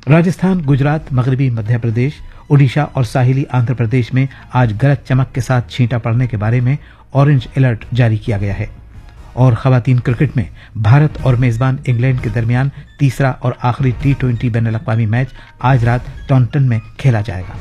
राजस्थान, गुजरात, मगरबी मध्य प्रदेश, ओडिशा और साहिली आंध्र प्रदेश में आज गरज चमक के साथ छींटा पड़ने के बारे में ऑरेंज अलर्ट जारी किया गया है। और खवातीन क्रिकेट में भारत और मेजबान इंग्लैंड के दरमियान तीसरा और आखिरी T20 बैनुल-अक़वामी मैच आज रात टॉन्टन में खेला जाएगा।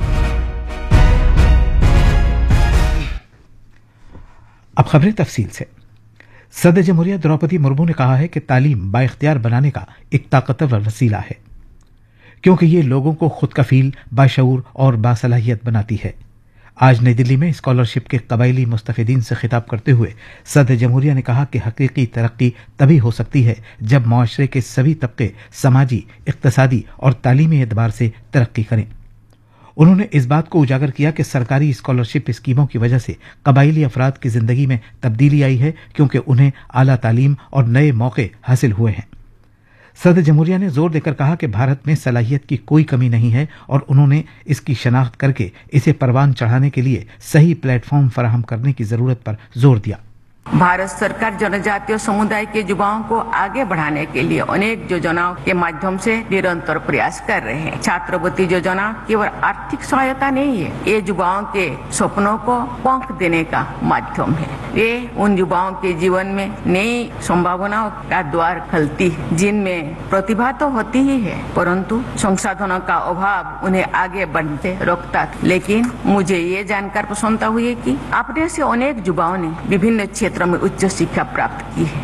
अब खबरें तफसील से। सदर जमहूरिया द्रौपदी मुर्मू ने कहा है कि तालीम बाइख्तियार बनाने का एक ताकतवर वसीला है, क्योंकि ये लोगों को खुद कफील, बाशऊर और बासलाहियत बनाती है। आज नई दिल्ली में स्कॉलरशिप के कबायली मुस्तफिदीन से खिताब करते हुए सदर जमहूरिया ने कहा कि हकीकी तरक्की तभी हो सकती है जब मुआशरे के सभी तबके समाजी, इक्तसादी और तालीमी एतबार से तरक्की करें। उन्होंने इस बात को उजागर किया कि सरकारी स्कॉलरशिप स्कीमों की वजह से कबायली अफराद की जिंदगी में तब्दीली आई है, क्योंकि उन्हें आला तालीम और नए मौके हासिल हुए हैं। सदर जमहूरिया ने जोर देकर कहा कि भारत में सलाहियत की कोई कमी नहीं है और उन्होंने इसकी शनाख्त करके इसे परवान चढ़ाने के लिए सही प्लेटफॉर्म फराहम करने की जरूरत पर जोर दिया। भारत सरकार जनजातीय समुदाय के युवाओं को आगे बढ़ाने के लिए अनेक योजनाओं के माध्यम से निरंतर प्रयास कर रहे हैं। छात्रवृत्ति योजना केवल आर्थिक सहायता नहीं है, ये युवाओं के सपनों को पंख देने का माध्यम है। ये उन युवाओं के जीवन में नई संभावनाओं का द्वार खोलती है, जिनमें प्रतिभा तो होती ही है, परंतु संसाधनों का अभाव उन्हें आगे बढ़ते रोकता था। लेकिन मुझे ये जानकर प्रसन्नता हुई कि अपने से अनेक युवाओं ने विभिन्न क्षेत्र में उच्च शिक्षा प्राप्त की है।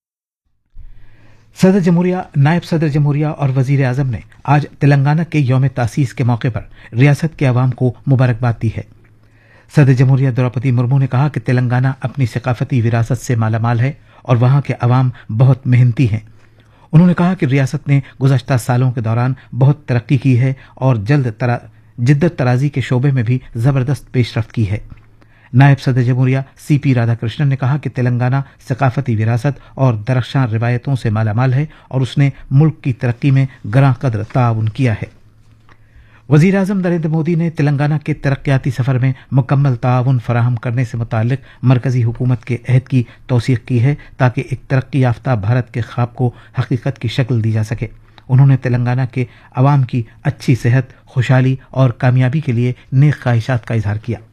सदर जमहूरिया, नायब सदर जमहूरिया और वजीर आजम ने आज तेलंगाना के यौम तासीस के मौके पर रियासत के अवाम को मुबारकबाद दी है। सदर जमहूरिया द्रौपदी मुर्मू ने कहा कि तेलंगाना अपनी सकाफती विरासत से मालामाल है और वहां के अवाम बहुत मेहनती हैं। उन्होंने कहा कि रियासत ने गुज़श्ता सालों के दौरान बहुत तरक्की की है और जिद्दत तराजी के शोबे में भी जबरदस्त पेशरफ्त की है। नायब सदर जमहूरिया CP राधाकृष्णन ने कहा कि तेलंगाना सकाफती विरासत और दरख्शां रिवायतों से मालामाल है और उसने मुल्क की तरक्की में गरां कदर ताउन किया है। वजीर आजम नरेंद्र मोदी ने तेलंगाना के तरक्याती सफर में मुकम्मल ताउन फराहम करने से मुताल्लिक मरकजी हुकूमत के अहद की तौसीक की है, ताकि एक तरक्की याफ्ता भारत के ख्वाब को हकीकत की शक्ल दी जा सके। उन्होंने तेलंगाना के अवाम की अच्छी सेहत, खुशहाली और कामयाबी के लिए नेक ख्वाहिशात का इजहार किया।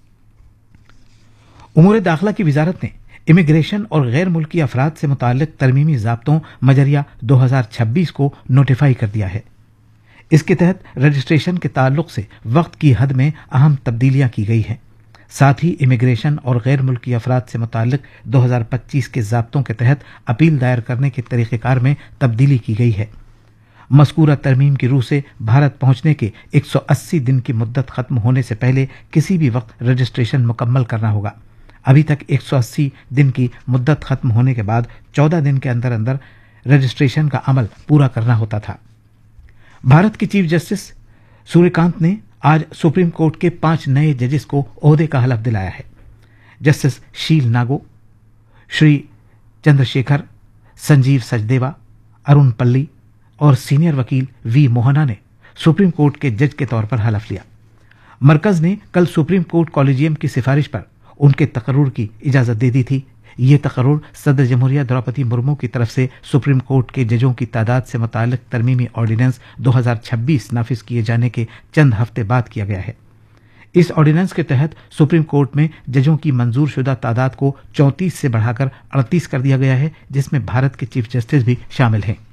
उमूर दाखिला की वजारत ने इमिग्रेशन और गैर मुल्की अफराद से मुताल्लिक तरमीमी ज़ाब्तों मजरिया 2026 को नोटिफाई कर दिया है। इसके तहत रजिस्ट्रेशन के ताल्लुक से वक्त की हद में अहम तब्दीलियां की गई हैं। साथ ही इमिग्रेशन और गैर मुल्की अफराद से मुताल्लिक 2025 के ज़ाब्तों के तहत अपील दायर करने के तरीक़ेकार में तब्दीली की गई है। मज़कूरा तरमीम की रूह से भारत पहुंचने के 180 दिन की मुद्दत खत्म होने से पहले किसी भी वक्त रजिस्ट्रेशन मुकम्मल करना होगा। अभी तक 180 दिन की मुद्दत खत्म होने के बाद 14 दिन के अंदर अंदर रजिस्ट्रेशन का अमल पूरा करना होता था। भारत के चीफ जस्टिस सूर्यकांत ने आज सुप्रीम कोर्ट के 5 नए जजेस को ओहदे का हलफ दिलाया है। जस्टिस शील नागो, श्री चंद्रशेखर, संजीव सचदेवा, अरुण पल्ली और सीनियर वकील V मोहना ने सुप्रीम कोर्ट के जज के तौर पर हलफ लिया। मरकज ने कल सुप्रीम कोर्ट कॉलेजियम की सिफारिश पर उनके तकर्रुर की इजाजत दे दी थी। ये तकर्रुर सदर जमहूरिया द्रौपदी मुर्मू की तरफ से सुप्रीम कोर्ट के जजों की तादाद से मुताल्लिक तरमीमी ऑर्डिनेंस 2026 नाफिज किए जाने के चंद हफ्ते बाद किया गया है। इस ऑर्डिनेंस के तहत सुप्रीम कोर्ट में जजों की मंजूर शुदा तादाद को 34 से बढ़ाकर 38 कर दिया गया है, जिसमें भारत के चीफ जस्टिस भी शामिल हैं।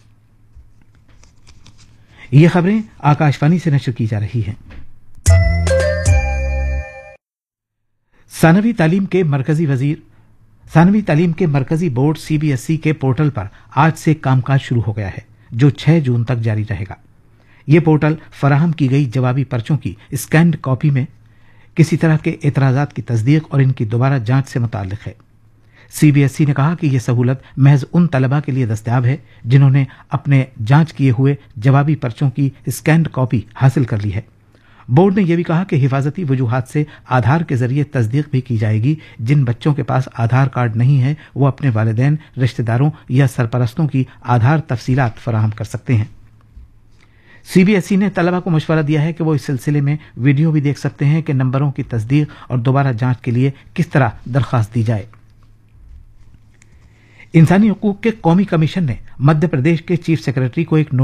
ये खबरें आकाशवाणी से नशर की जा रही हैं। सानवी तालीम के मरकजी बोर्ड CBSE के पोर्टल पर आज से कामकाज शुरू हो गया है, जो 6 जून तक जारी रहेगा। यह पोर्टल फराहम की गई जवाबी पर्चों की स्कैन्ड कॉपी में किसी तरह के एतराजात की तस्दीक और इनकी दोबारा जांच से मुताल्लिक है। CBSE ने कहा कि यह सहूलत महज उन तलबा के लिए दस्तयाब है जिन्होंने अपने जांच किए हुए जवाबी पर्चों की स्कैन्ड कॉपी हासिल कर ली है। बोर्ड ने यह भी कहा कि हिफाजती वजूहात से आधार के जरिए तस्दीक भी की जाएगी। जिन बच्चों के पास आधार कार्ड नहीं है वो अपने वालिदैन, रिश्तेदारों या सरपरस्तों की आधार तफसीलात फराहम कर सकते हैं। CBSE ने तलबा को मशवरा दिया है कि वो इस सिलसिले में वीडियो भी देख सकते हैं कि नंबरों की तस्दीक और दोबारा जांच के लिए किस तरह दरख्वास्त दी जाए। इंसानी हकूक के कौमी कमीशन ने मध्य प्रदेश के चीफ सेक्रेटरी को एक